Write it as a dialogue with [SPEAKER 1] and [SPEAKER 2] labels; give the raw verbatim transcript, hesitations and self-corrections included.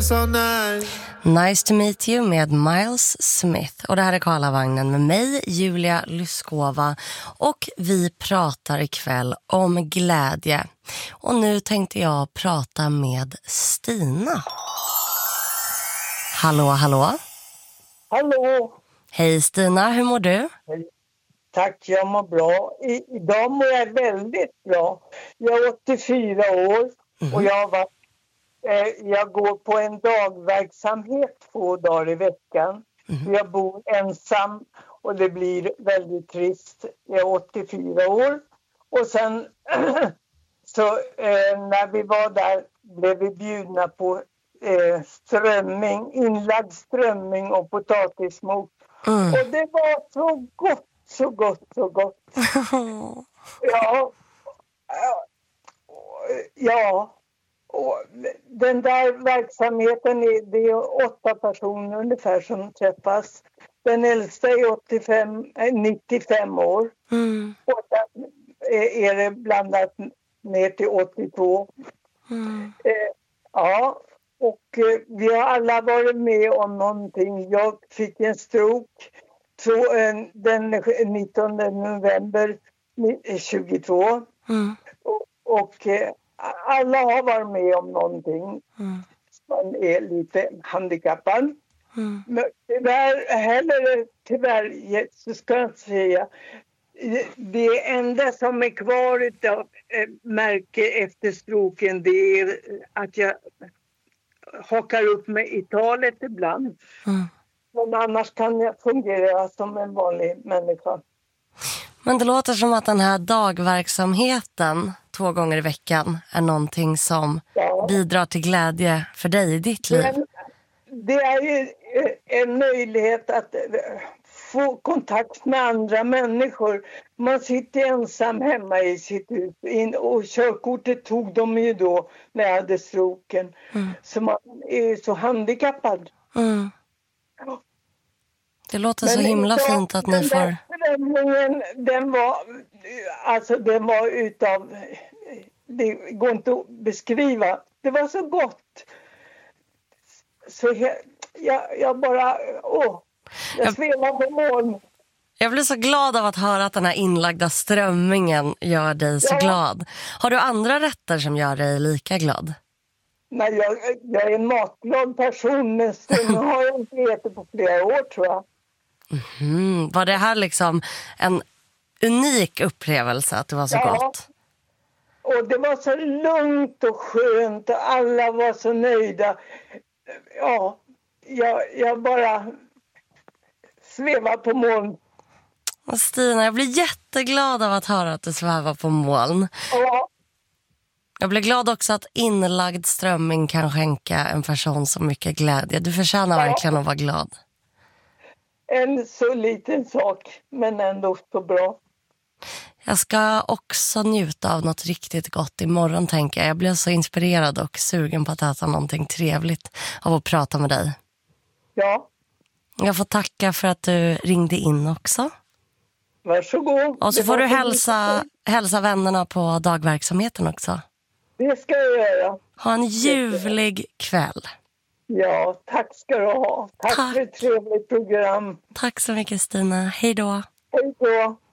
[SPEAKER 1] feels so nice.
[SPEAKER 2] Nice to meet you med Miles Smith. Och det här är Karlavagnen med mig, Julia Lyskova. Och vi pratar ikväll om glädje. Och nu tänkte jag prata med Stina. Hallå, hallå.
[SPEAKER 3] Hallå.
[SPEAKER 2] Hej Stina, hur mår du?
[SPEAKER 3] Hej. Tack, jag mår bra. I, idag mår jag väldigt bra. Jag är åttiofyra år mm. och jag, har varit, eh, jag går på en dagverksamhet två dagar i veckan. Mm. Jag bor ensam och det blir väldigt trist. Jag är åttiofyra år. Och sen så eh, när vi var där blev vi bjudna på eh, strömming, inlagd strömming och potatismos. Mm. Och det var så gott. Så gott, så gott. Ja. Ja. Och den där verksamheten, är, det är åtta personer ungefär som träffas. Den äldsta är åttiofem, nittiofem år. Mm. Och sen är det blandat ner till åttiotvå. Mm. Ja, och vi har alla varit med om någonting. Jag fick en stroke. Så, den nittonde november tjugotvå mm. och, och alla har varit med om någonting. Mm. Man är lite handikappad. Mm. Men tyvärr, heller, tyvärr så ska jag säga, det enda som är kvar av märke efter stroken, det är att jag hakar upp mig i talet ibland. Mm. Men annars kan jag fungera som en vanlig människa.
[SPEAKER 2] Men det låter som att den här dagverksamheten två gånger i veckan är någonting som ja. bidrar till glädje för dig i ditt liv.
[SPEAKER 3] Men det är ju en möjlighet att få kontakt med andra människor. Man sitter ensam hemma i sitt hus. Och körkortet tog de ju då när jag hade stroken. Mm. Så man är så handikappad. Mm.
[SPEAKER 2] Det låter men så himla utav, fint att ni får...
[SPEAKER 3] Den, den var, alltså den var utav, det går inte att beskriva. Det var så gott. Så jag, jag, jag bara, åh, jag svävar på moln.
[SPEAKER 2] Jag blir så glad av att höra att den här inlagda strömmingen gör dig så ja. glad. Har du andra rätter som gör dig lika glad?
[SPEAKER 3] Nej, jag, jag är en matglad person, men strömming har jag inte ätit på flera år tror jag.
[SPEAKER 2] Mm, var det här liksom en unik upplevelse att det var så ja. gott?
[SPEAKER 3] Och det var så lugnt och skönt och alla var så nöjda. Ja, jag, jag bara svävar på moln.
[SPEAKER 2] Och Stina, jag blir jätteglad av att höra att du svävar på moln.
[SPEAKER 3] Ja.
[SPEAKER 2] Jag blir glad också att inlagd strömming kan skänka en person så mycket glädje. Du förtjänar ja. verkligen att vara glad.
[SPEAKER 3] En så liten sak, men ändå så bra.
[SPEAKER 2] Jag ska också njuta av något riktigt gott imorgon, tänker jag. Jag blev så inspirerad och sugen på att äta någonting trevligt av att prata med dig.
[SPEAKER 3] Ja.
[SPEAKER 2] Jag får tacka för att du ringde in också.
[SPEAKER 3] Varsågod.
[SPEAKER 2] Och så får du hälsa, hälsa vännerna på dagverksamheten också.
[SPEAKER 3] Det ska jag göra.
[SPEAKER 2] Ha en ljuvlig kväll.
[SPEAKER 3] Ja, tack ska du ha. Tack, tack. för ett trevligt program.
[SPEAKER 2] Tack så mycket Stina. Hej då.
[SPEAKER 3] Hej då.